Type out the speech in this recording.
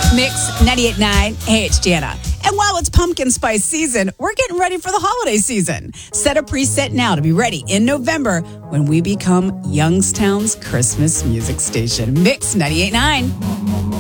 Mix 98.9. Hey, it's Jana. And while it's pumpkin spice season, we're getting ready for the holiday season. Set a preset now to be ready in November when we become Youngstown's Christmas music station. Mix 98.9.